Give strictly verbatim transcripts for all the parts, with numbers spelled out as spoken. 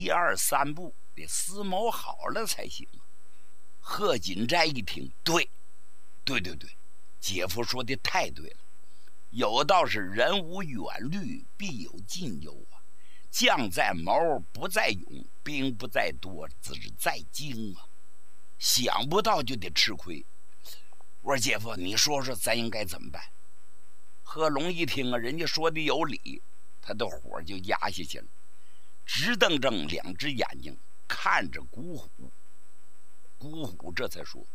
一二三步得思谋好了才行。贺锦斋一听，对，对对对，姐夫说的太对了。有道是人无远虑，必有近忧啊。将在谋，不在勇；兵不在多，只在精啊。想不到就得吃亏。我说姐夫，你说说咱应该怎么办？贺龙一听啊，人家说的有理，他的火就压下去了，直瞪瞪两只眼睛看着孤虎。孤虎这才说：“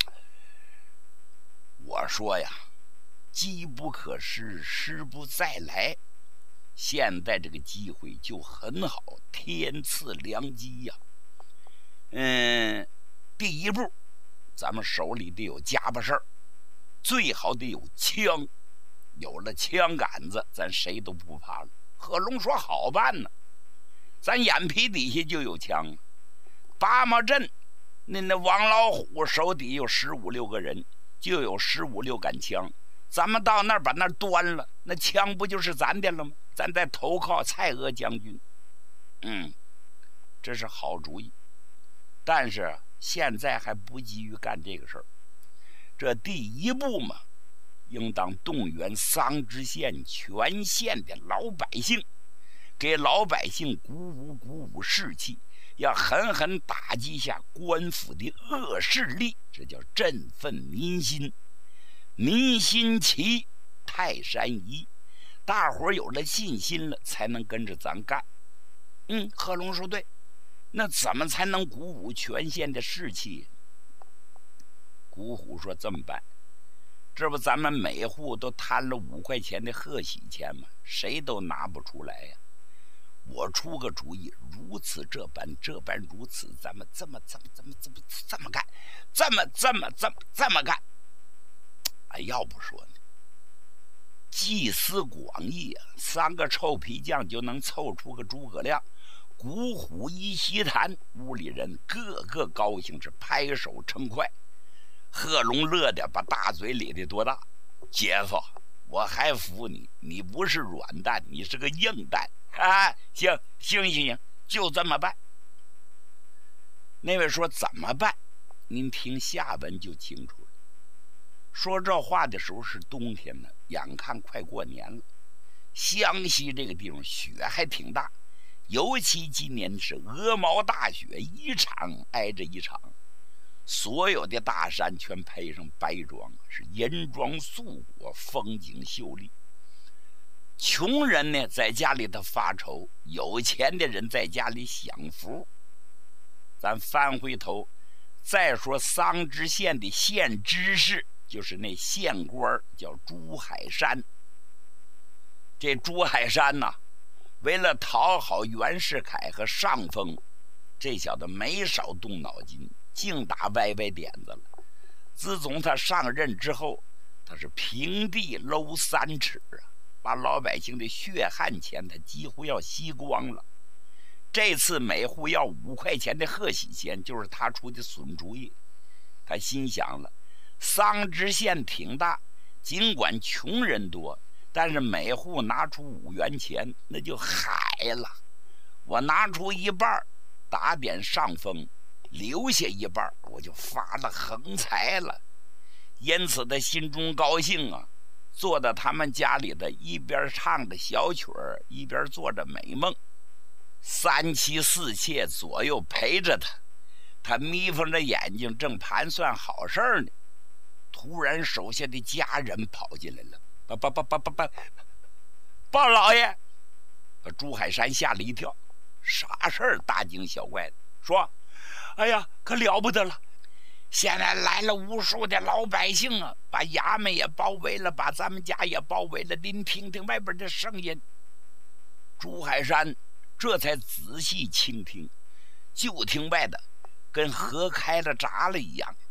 我说呀，机不可失，失不再来。现在这个机会就很好，天赐良机呀。嗯，第一步，咱们手里得有家伙事儿，最好得有枪。有了枪杆子，咱谁都不怕了。”贺龙说：“好办呢，咱眼皮底下就有枪。八马镇那那王老虎手底有十五六个人，就有十五六杆枪。咱们到那儿把那儿端了，那枪不就是咱的了吗？咱再投靠蔡锷将军。嗯，这是好主意。但是现在还不急于干这个事儿。这第一步嘛，应当动员桑植县全县的老百姓，给老百姓鼓舞鼓舞士气，要狠狠打击下官府的恶势力，这叫振奋民心。民心齐，泰山移，大伙儿有了信心了，才能跟着咱干。嗯，贺龙说对，那怎么才能鼓舞全县的士气？古虎说这么办，这不咱们每户都摊了五块钱的贺喜钱吗？谁都拿不出来呀。我出个主意，如此这般，这般如此，咱们这么这么这么这么这么干，这么这么这么这么干。哎，要不说呢，集思广益啊，三个臭皮匠就能凑出个诸葛亮。鼓虎一席谈，屋里人个个高兴，是拍手称快。贺龙乐的把大嘴咧得多大，姐夫，我还服你，你不是软蛋，你是个硬蛋啊！行行行行，就这么办。那位说怎么办？您听下文就清楚了。说这话的时候是冬天呢，眼看快过年了。湘西这个地方雪还挺大，尤其今年是鹅毛大雪，一场挨着一场。所有的大山全配上白装，是银装素裹，风景秀丽。穷人呢在家里头发愁，有钱的人在家里享福。咱翻回头再说桑植县的县知事，就是那县官叫朱海山。这朱海山呐、啊，为了讨好袁世凯和上峰，这小子没少动脑筋，净打歪歪点子了。自从他上任之后，他是平地搂三尺啊，把老百姓的血汗钱他几乎要吸光了。这次每户要五块钱的贺喜钱，就是他出的损主意。他心想了，桑植县挺大，尽管穷人多，但是每户拿出五元钱，那就海了。我拿出一半打点上风，留下一半我就发了横财了。因此他心中高兴啊，坐在他们家里的一边唱着小曲儿，一边做着美梦。三妻四妾左右陪着他，他眯缝着眼睛，正盘算好事儿呢。突然手下的家人跑进来了，报报报报报报报老爷！把朱海山吓了一跳，啥事儿？大惊小怪的说：“哎呀，可了不得了！现在来了无数的老百姓啊，把衙门也包围了，把咱们家也包围了。您听听外边的声音。”朱海山这才仔细倾听，就听外的跟河开了闸了一样。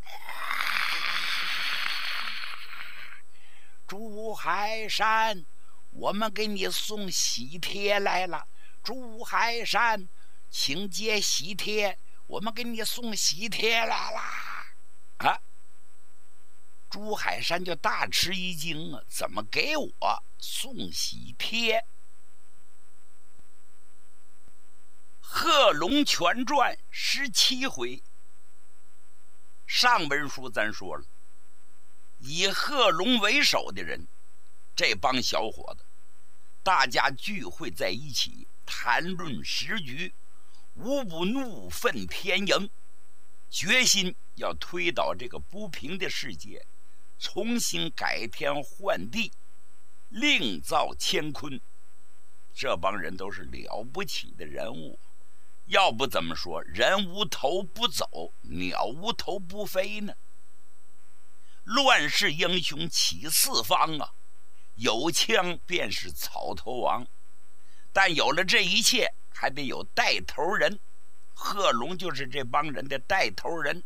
朱海山，我们给你送喜帖来了。朱海山，请接喜帖，我们给你送喜帖来啦！啊！朱海山就大吃一惊啊，怎么给我送喜帖？ 贺龙全传十七回。上文书咱说了，以贺龙为首的人，这帮小伙子，大家聚会在一起，谈论时局，无不怒愤偏盈，决心要推倒这个不平的世界，重新改天换地，另造乾坤。这帮人都是了不起的人物，要不怎么说人无头不走，鸟无头不飞呢？乱世英雄起四方啊，有枪便是草头王。但有了这一切，还得有带头人，贺龙就是这帮人的带头人。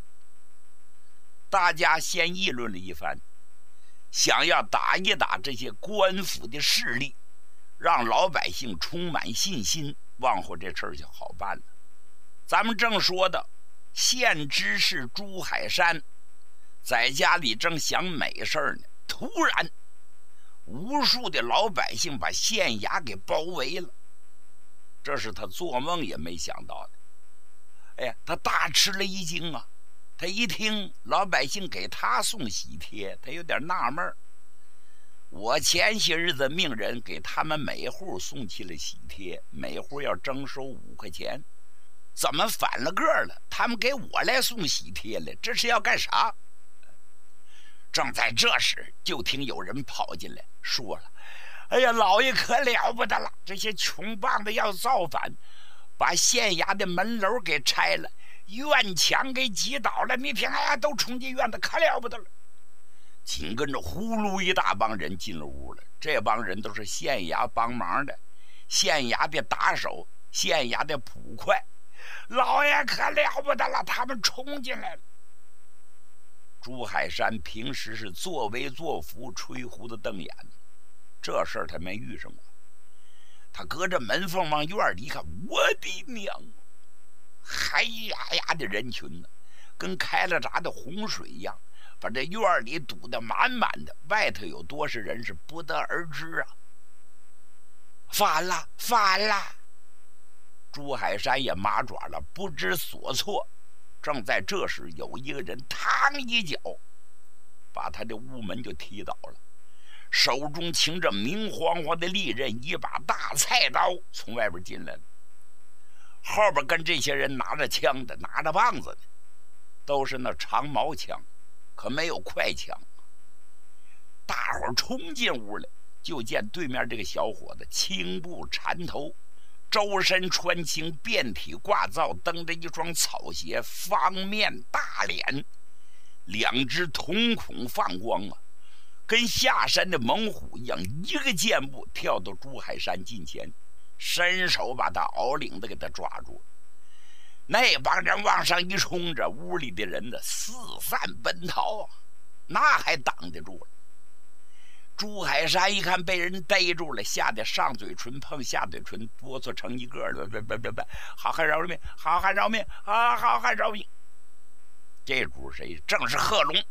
大家先议论了一番，想要打一打这些官府的势力，让老百姓充满信心，往后这事儿就好办了。咱们正说的，县知事朱海山在家里正想美事儿呢，突然无数的老百姓把县衙给包围了，这是他做梦也没想到的。哎呀，他大吃了一惊啊！他一听老百姓给他送喜帖，他有点纳闷儿。我前些日子命人给他们每户送去了喜帖，每户要征收五块钱，怎么反了个了？他们给我来送喜帖了，这是要干啥？正在这时，就听有人跑进来说了：“哎呀，老爷可了不得了！这些穷棒子要造反，把县衙的门楼给拆了，院墙给挤倒了。你听，哎呀，都冲进院子，可了不得了！”紧跟着呼噜一大帮人进了屋了，这帮人都是县衙帮忙的，县衙的打手，县衙的捕快。老爷可了不得了，他们冲进来了。朱海山平时是作威作福，吹胡子瞪眼，这事儿他没遇上过。他隔着门缝往院里一看，我的娘，黑压压的人群呢，跟开了闸的洪水一样，把这院里堵得满满的，外头有多少人是不得而知啊！反了，反了！朱海山也麻爪了，不知所措。正在这时，有一个人嘡一脚，把他的屋门就踢倒了，手中擎着明晃晃的利刃，一把大菜刀从外边进来了。后边跟这些人拿着枪的，拿着棒子的，都是那长矛枪，可没有快枪。大伙儿冲进屋来，就见对面这个小伙子青布缠头，周身穿青，遍体挂皂，蹬着一双草鞋，方面大脸，两只瞳孔放光啊，跟下山的猛虎一样，一个箭步跳到朱海山近前，伸手把他袄领子给他抓住了。那帮人往上一冲着，屋里的人呢四散奔逃啊，那还挡得住了？朱海山一看被人逮住了，吓得上嘴唇碰下嘴唇，哆嗦成一个了。别别别别，好汉饶命，好汉饶命啊，好汉饶命！这主谁？正是贺龙。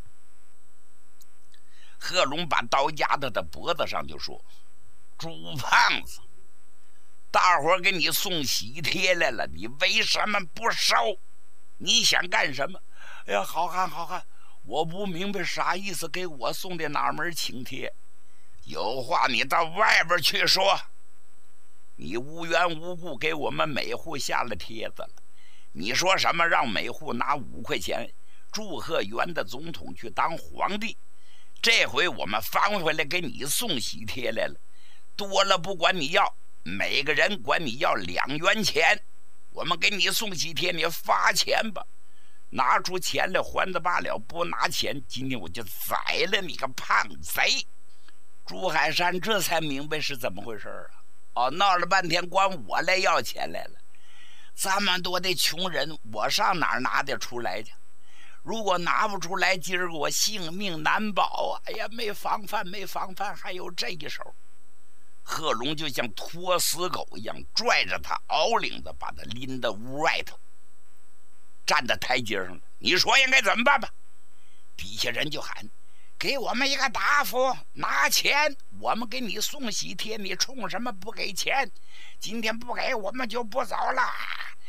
贺龙把刀压到他脖子上，就说：“朱胖子，大伙给你送喜帖来了，你为什么不收？你想干什么？”哎呀，好汉好汉，我不明白啥意思，给我送的哪门请帖？有话你到外边去说。你无缘无故给我们每户下了帖子了，你说什么让每户拿五块钱祝贺元的总统去当皇帝？这回我们翻回来给你送喜帖来了，多了不管你要，每个人管你要两元钱。我们给你送喜帖，你发钱吧，拿出钱来还的罢了，不拿钱，今天我就宰了你个胖贼！朱海山这才明白是怎么回事啊！哦，闹了半天管我来要钱来了，这么多的穷人，我上哪儿拿得出来去？如果拿不出来，今儿个我性命难保啊！哎呀，没防范，没防范，还有这一手。贺龙就像拖死狗一样，拽着他袄领子，把他拎到屋外头，站在台阶上了。你说应该怎么办吧？底下人就喊：“ 给我们一个答复，拿钱，我们给你送喜帖，你冲什么不给钱？今天不给，我们就不走了。